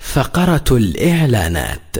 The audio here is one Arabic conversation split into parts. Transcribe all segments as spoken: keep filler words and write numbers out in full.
فقرة الإعلانات.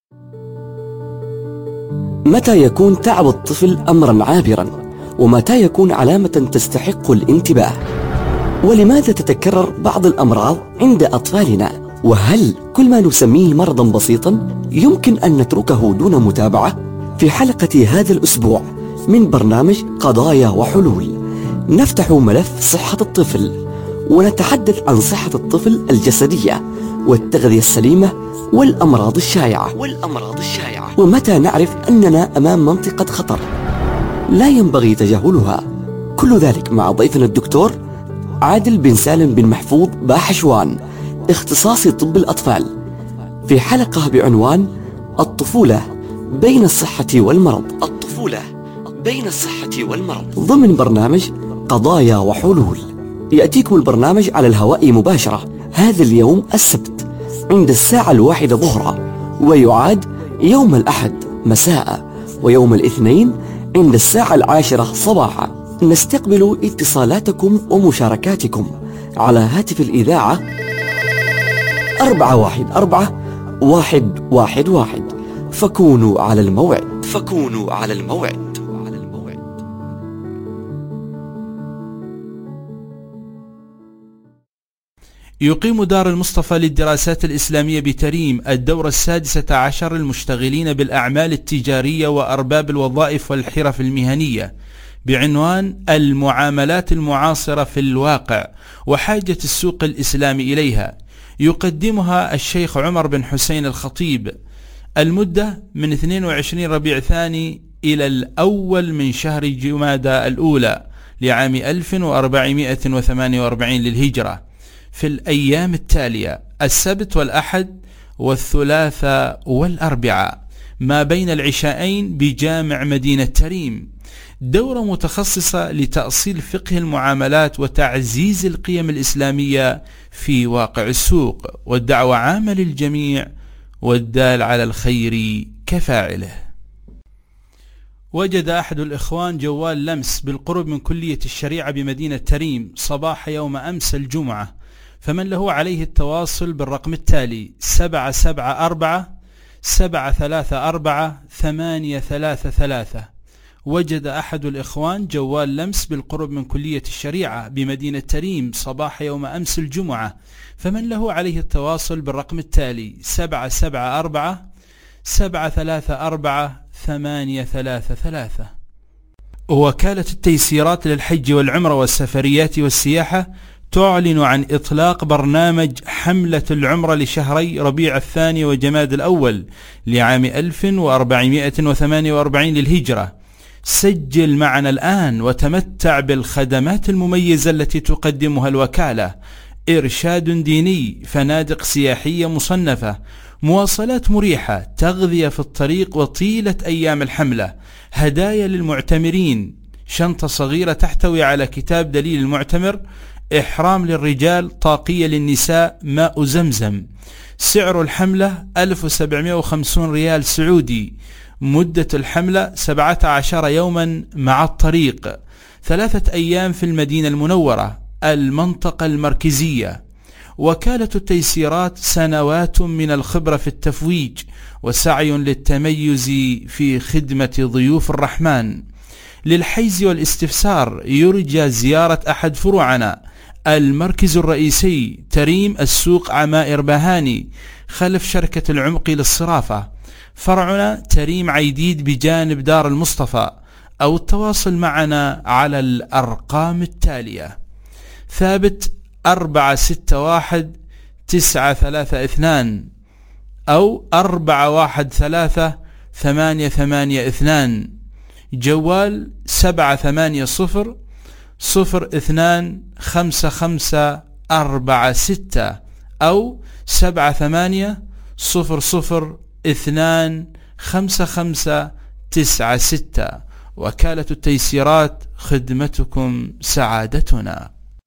متى يكون تعب الطفل أمرا عابرا؟ ومتى يكون علامة تستحق الانتباه؟ ولماذا تتكرر بعض الأمراض عند أطفالنا؟ وهل كل ما نسميه مرضا بسيطا يمكن أن نتركه دون متابعة؟ في حلقة هذا الأسبوع من برنامج قضايا وحلول نفتح ملف صحة الطفل، ونتحدث عن صحة الطفل الجسدية والتغذية السليمة والأمراض الشائعة والأمراض الشائعة ومتى نعرف أننا أمام منطقة خطر لا ينبغي تجاهلها. كل ذلك مع ضيفنا الدكتور عادل بن سالم بن محفوظ باحشوان، اختصاصي طب الأطفال، في حلقة بعنوان الطفولة بين الصحة والمرض الطفولة بين الصحة والمرض ضمن برنامج قضايا وحلول. يأتيكم البرنامج على الهواء مباشرة هذا اليوم السبت عند الساعة الواحدة ظهرا، ويعاد يوم الأحد مساء، ويوم الاثنين عند الساعة العاشرة صباحا. نستقبل اتصالاتكم ومشاركاتكم على هاتف الإذاعة أربعة واحد أربعة واحد واحد واحد. فكونوا على الموعد فكونوا على الموعد. يقيم دار المصطفى للدراسات الإسلامية بتريم الدورة السادسة عشر للمشتغلين بالأعمال التجارية وأرباب الوظائف والحرف المهنية بعنوان المعاملات المعاصرة في الواقع وحاجة السوق الإسلامي إليها. يقدمها الشيخ عمر بن حسين الخطيب. المدة من اثنين وعشرين ربيع ثاني إلى الأول من شهر جمادى الأولى لعام ألف وأربعمائة وثمانية وأربعين للهجرة، في الأيام التالية: السبت والأحد والثلاثاء والأربعاء ما بين العشاءين بجامع مدينة تريم. دورة متخصصة لتأصيل فقه المعاملات وتعزيز القيم الإسلامية في واقع السوق، والدعوة عامة للجميع، والدال على الخير كفاعله. وجد أحد الإخوان جوال لمس بالقرب من كلية الشريعة بمدينة تريم صباح يوم أمس الجمعة، فمن له عليه التواصل بالرقم التالي: سبعة سبعة أربعة سبعة ثلاثة أربعة ثمانية ثلاثة ثلاثة. وجد أحد الإخوان جوال لمس بالقرب من كلية الشريعة بمدينة تريم صباح يوم أمس الجمعة، فمن له عليه التواصل بالرقم التالي: سبعة سبعة أربعة سبعة ثلاثة أربعة ثمانية ثلاثة ثلاثة. وكالة التيسيرات للحج والعمرة والسفريات والسياحة تعلن عن إطلاق برنامج حملة العمرة لشهري ربيع الثاني وجماد الأول لعام ألف وأربعمائة وثمانية وأربعين للهجرة. سجل معنا الآن وتمتع بالخدمات المميزة التي تقدمها الوكالة: إرشاد ديني، فنادق سياحية مصنفة، مواصلات مريحة، تغذية في الطريق وطيلة أيام الحملة، هدايا للمعتمرين، شنطة صغيرة تحتوي على كتاب دليل المعتمر، إحرام للرجال، طاقية للنساء، ماء زمزم. سعر الحملة ألف وسبعمائة وخمسين ريال سعودي. مدة الحملة سبعة عشر يوما مع الطريق، ثلاثة أيام في المدينة المنورة المنطقة المركزية. وكالة التيسيرات سنوات من الخبرة في التفويج وسعي للتميز في خدمة ضيوف الرحمن. للحيز والاستفسار يرجى زيارة أحد فروعنا: المركز الرئيسي تريم السوق عمائر بهاني خلف شركة العمق للصرافة، فرعنا تريم عيديد بجانب دار المصطفى، أو التواصل معنا على الأرقام التالية: ثابت أربعة ستة واحد تسعة ثلاثة اثنان أو أربعة واحد ثلاثة ثمانية ثمانية اثنان. جوال سبعة ثمانية صفر صفر اثنان خمسة خمسة أربعة ستة أو سبعة ثمانية صفر صفر اثنان خمسة خمسة تسعة ستة. وكالة التيسيرات، خدمتكم سعادتنا.